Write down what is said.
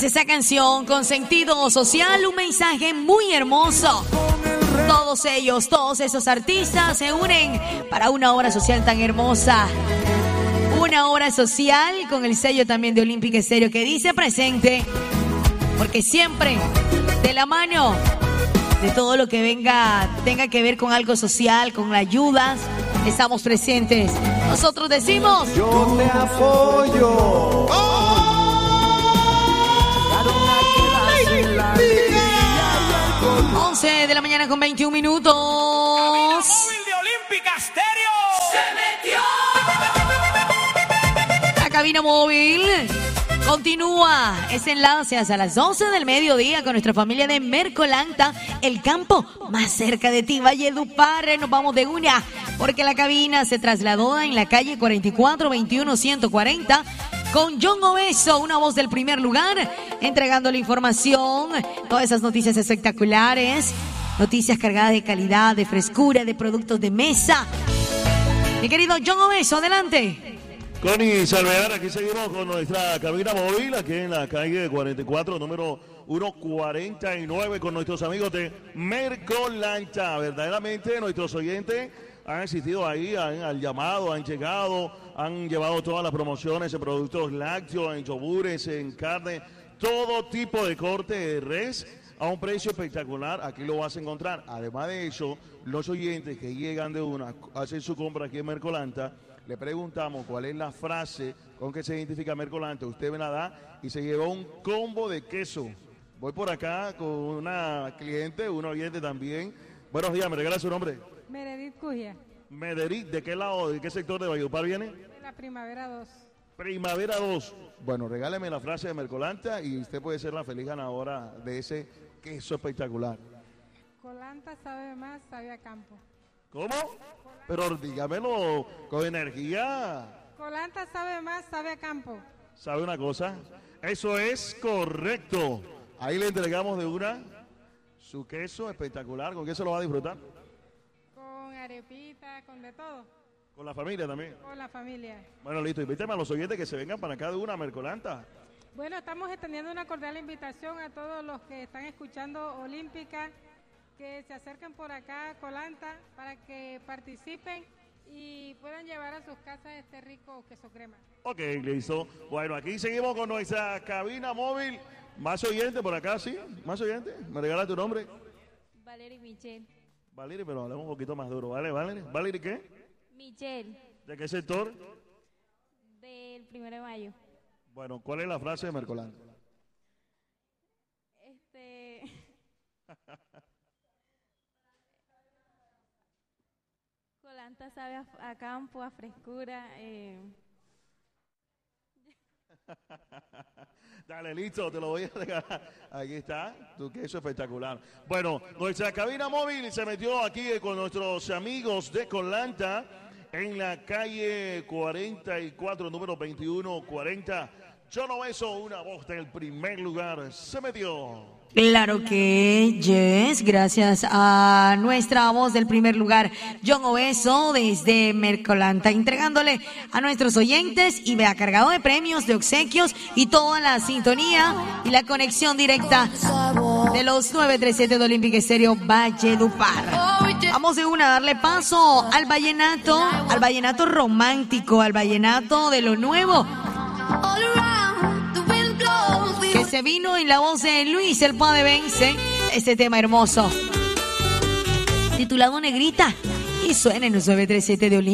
esa canción con sentido social, un mensaje muy hermoso. Todos ellos, todos esos artistas se unen para una obra social tan hermosa. Una obra social con el sello también de Olímpica Estéreo que dice presente, porque siempre de la mano de todo lo que tenga que ver con algo social, con ayudas, estamos presentes. Nosotros decimos: yo te apoyo. 11 de la mañana con 21 minutos. Cabina móvil de Olímpica Estéreo. Se metió. La cabina móvil continúa ese enlace hasta las 12 del mediodía con nuestra familia de Mercolanta, el campo más cerca de ti, Valledupar. Nos vamos de una, porque la cabina se trasladó en la calle 44-21-140 con John Obeso, una voz del primer lugar, entregando la información, todas esas noticias espectaculares, noticias cargadas de calidad, de frescura, de productos de mesa. Mi querido John Obeso, adelante. Connie Salvedar, aquí seguimos con nuestra cabina móvil, aquí en la calle 44, número 149, con nuestros amigos de Mercolanta. Verdaderamente nuestros oyentes han asistido ahí, al llamado, han llegado, han llevado todas las promociones en productos lácteos, en yogures, en carne, todo tipo de corte de res a un precio espectacular. Aquí lo vas a encontrar. Además de eso, los oyentes que llegan de una, hacen su compra aquí en Mercolanta, le preguntamos cuál es la frase con que se identifica Mercolanta. Usted me la da y se lleva un combo de queso. Voy por acá con una cliente, un oyente también. Buenos días, ¿me regala su nombre? Meredith Cujia. Meredith, ¿de qué lado, de qué sector de Valledupar viene? De la Primavera 2. Primavera 2. Bueno, regáleme la frase de Mercolanta y usted puede ser la feliz ganadora de ese queso espectacular. Colanta sabe más, sabe a campo. ¿Cómo? Pero dígamelo con energía. Colanta sabe más, sabe a campo. ¿Sabe una cosa? Eso es correcto. Ahí le entregamos de una su queso espectacular. ¿Con qué se lo va a disfrutar? Con arepita, con de todo. ¿Con la familia también? Con la familia. Bueno, listo. Invíteme a los oyentes que se vengan para acá de una Mercolanta. Bueno, estamos extendiendo una cordial invitación a todos los que están escuchando Olímpica, que se acerquen por acá a Colanta para que participen y puedan llevar a sus casas este rico queso crema. Ok, listo. Bueno, aquí seguimos con nuestra cabina móvil. Más oyente por acá, ¿sí? Más oyente. ¿Me regala tu nombre? Valerie Michelle. Valerie, pero hablemos un poquito más duro, ¿vale? ¿Valerie? ¿Valerie qué? Michelle. ¿De qué sector? Del 1 de mayo. Bueno, ¿cuál es la frase de Mercolanta? Colanta sabe a campo, a frescura. Dale, listo, te lo voy a regalar. Aquí está, tu queso espectacular. Bueno, nuestra cabina móvil se metió aquí con nuestros amigos de Colanta en la calle 44, número 2140. John Obeso, una voz del primer lugar, se metió. Claro que yes, gracias a nuestra voz del primer lugar, John Obeso, desde Mercolanta, entregándole a nuestros oyentes y vea, cargado de premios, de obsequios y toda la sintonía y la conexión directa de los 937 de Olímpica Estéreo Valledupar. Vamos de una a darle paso al vallenato romántico, al vallenato de lo nuevo, que se vino en la voz de Luis el Padre Vence, este tema hermoso titulado Negrita, y suena en los 937 de Olímpica.